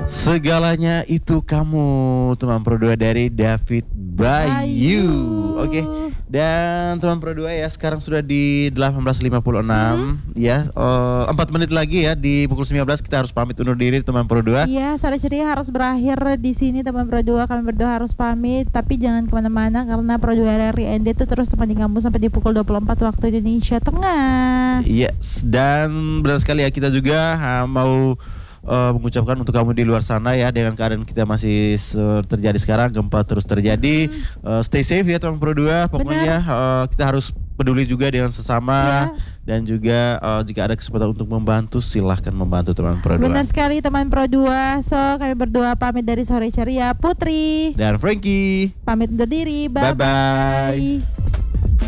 Segalanya itu kamu, teman Pro 2 dari David Bayu. Oke. Dan teman Pro 2 ya, sekarang sudah di 18.56 ya. 4 menit lagi ya di pukul 19 kita harus pamit undur diri teman Pro 2. Iya, sore ceria harus berakhir di sini teman Pro 2. Kami berdua harus pamit, tapi jangan kemana-mana karena Pro 2 dari ND itu terus temani kamu sampai di pukul 24 waktu Indonesia Tengah. Yes, dan benar sekali ya, kita juga mau mengucapkan untuk kamu di luar sana ya, dengan keadaan kita masih terjadi sekarang, gempa terus terjadi, stay safe ya teman Pro 2. Pokoknya kita harus peduli juga dengan sesama dan juga jika ada kesempatan untuk membantu silahkan membantu teman Pro 2. Benar sekali teman Pro 2. So kami berdua pamit dari sore ceria, Putri dan Frankie pamit undur diri. Bye bye.